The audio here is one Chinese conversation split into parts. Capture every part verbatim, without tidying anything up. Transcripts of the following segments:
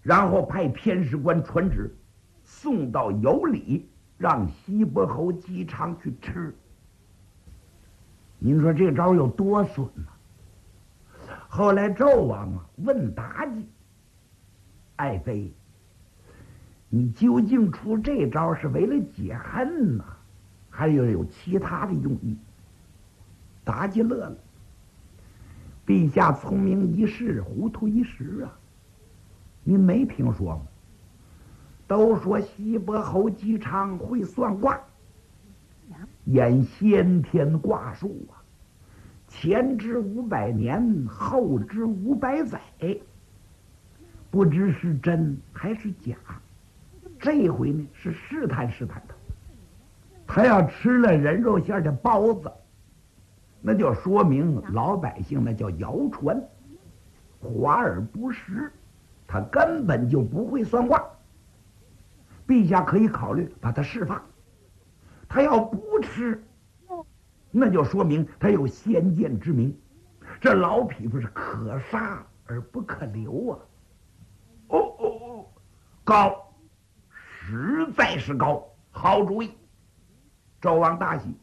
然后派偏使官传旨，送到有里，让西伯侯姬昌去吃。您说这招有多损呢？后来纣王啊问妲己：“爱妃，你究竟出这招是为了解恨呢，还是有其他的用意？”妲己乐了：“陛下聪明一世，糊涂一时啊！您没听说吗？都说西伯侯姬昌会算卦，演先天卦术啊，前知五百年，后知五百载，不知是真还是假。这回呢是试探试探他，他要吃了人肉馅的包子，那就说明老百姓那叫谣传，华而不实，他根本就不会算卦。陛下可以考虑把他释放。他要不吃，那就说明他有先见之明，这老匹夫是可杀而不可留啊！哦哦哦，高，实在是高，好主意！纣王大喜。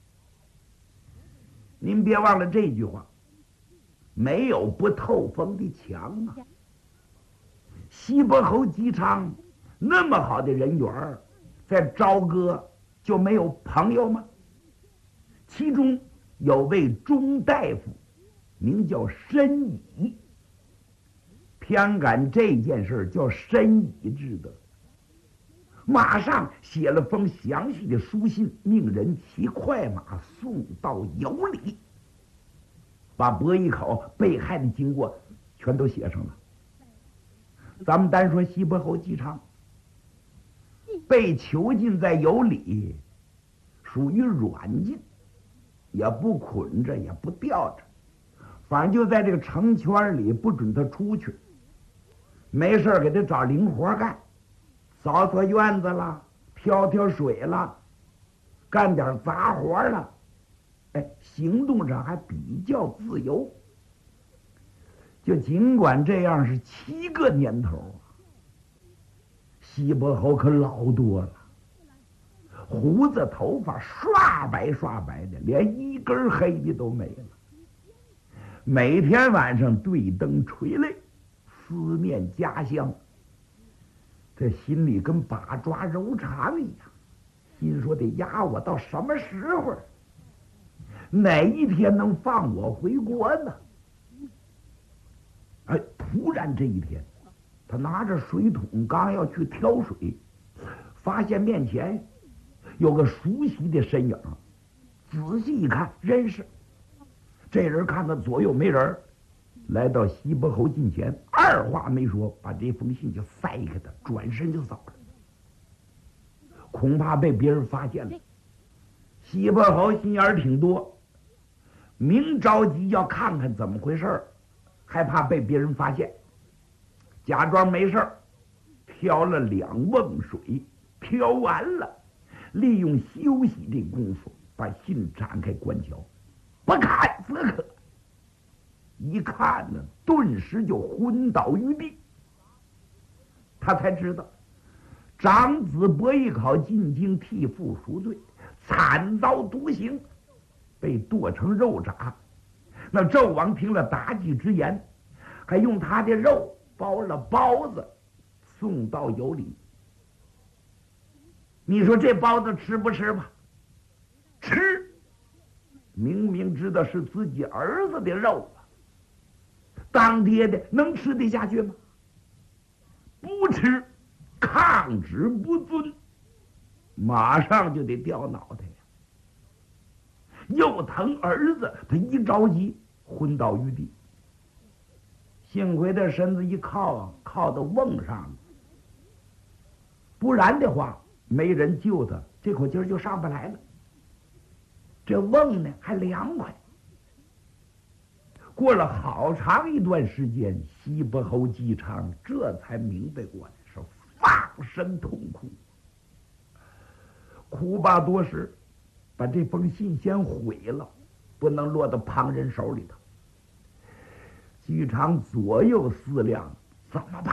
您别忘了这句话，没有不透风的墙啊！西伯侯姬昌那么好的人缘，在朝歌就没有朋友吗？其中有位中大夫，名叫申乙，偏赶这件事叫申乙之德，马上写了封详细的书信，命人骑快马送到有里，把伯邑考被害的经过全都写上了。咱们单说西伯侯姬昌被囚禁在有里，属于软禁，也不捆着，也不吊着，反正就在这个城圈里，不准他出去。没事给他找零活干，扫扫院子了，挑挑水了，干点杂活了。哎，行动上还比较自由。就尽管这样，是七个年头，西伯侯可老多了，胡子头发刷白刷白的，连一根黑的都没了。每天晚上对灯垂泪，思念家乡，这心里跟把抓揉肠一样，心说得压我到什么时候，哪一天能放我回国呢？哎，突然这一天，他拿着水桶刚要去挑水，发现面前有个熟悉的身影，仔细一看，认识。这人看到左右没人，来到西伯侯近前，二话没说，把这封信就塞给他，转身就走了。恐怕被别人发现了。西伯侯心眼儿挺多，明着急要看看怎么回事，害怕被别人发现，假装没事，挑了两瓮水，挑完了，利用休息的功夫，把信展开观瞧，不看则可。一看呢，顿时就昏倒于地。他才知道，长子伯邑考进京替父赎罪，惨遭毒刑，被剁成肉渣。那纣王听了妲己之言，还用他的肉包了包子，送到有里。你说这包子吃不吃吧？吃，明明知道是自己儿子的肉啊，当爹的能吃得下去吗？不吃，抗旨不遵，马上就得掉脑袋呀！又疼儿子，他一着急昏倒于地。幸亏他身子一靠啊，靠到瓮上了，不然的话没人救他，这口气儿就上不来了。这瓮呢还凉快。过了好长一段时间，西伯侯姬昌这才明白过来，是放声痛哭。哭罢多时，把这封信先毁了，不能落到旁人手里头。姬昌左右思量，怎么办